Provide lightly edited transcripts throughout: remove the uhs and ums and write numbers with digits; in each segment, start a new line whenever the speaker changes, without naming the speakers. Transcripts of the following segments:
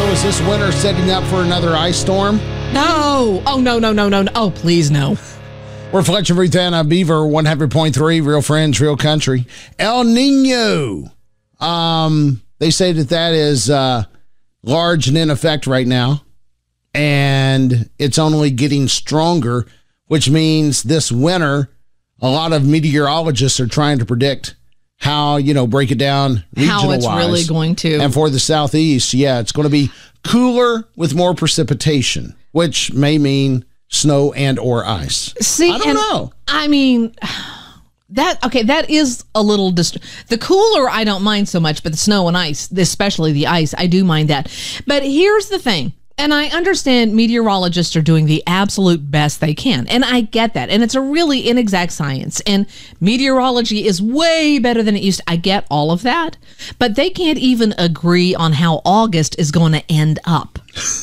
Is this winter setting up for another ice storm?
No. Oh, no. Oh, please, no.
We're Fletcher Vritana, Beaver 100.3, Real Friends, Real Country. El Nino. They say that is large and in effect right now, and it's only getting stronger, which means this winter, a lot of meteorologists are trying to predict how, break it down regional-wise.
How it's really going to.
And for the Southeast, it's going to be cooler with more precipitation, which may mean snow and or ice.
See,
I don't know.
I mean, that is a little the cooler I don't mind so much, but the snow and ice, especially the ice, I do mind that. But here's the thing. And I understand meteorologists are doing the absolute best they can. And I get that. And it's a really inexact science. And meteorology is way better than it used to. I get all of that. But they can't even agree on how August is going to end up.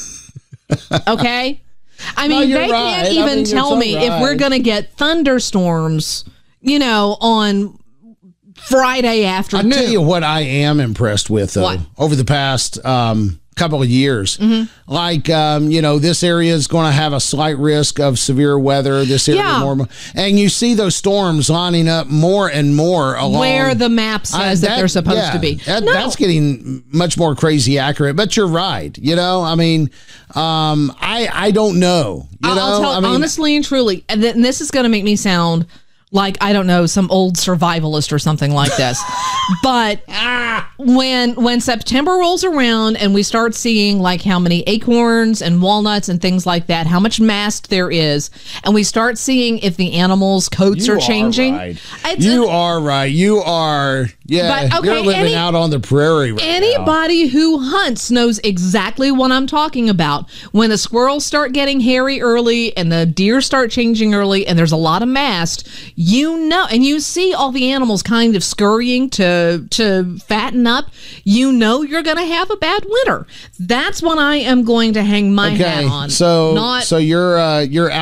Okay? I mean, they can't even tell me if we're going to get thunderstorms, on Friday afternoon.
I'll tell you what I am impressed with, though, over the past couple of years. Mm-hmm. Like, this area is going to have a slight risk of severe weather. This area more, and you see those storms lining up more and more along
where the map says that they're supposed to be.
That's getting much more crazy accurate. But you're right. I mean, I don't know.
I'll tell honestly and truly, and this is going to make me sound like, I don't know, some old survivalist or something like this. But when September rolls around and we start seeing like how many acorns and walnuts and things like that, how much mast there is, and we start seeing if the animals' coats are changing.
You are right. You are. Yeah, but, you're living out on the prairie right
Anybody who hunts knows exactly what I'm talking about. When the squirrels start getting hairy early and the deer start changing early and there's a lot of mast, and you see all the animals kind of scurrying to fatten up, you're going to have a bad winter. That's what I am going to hang my hat on.
So you're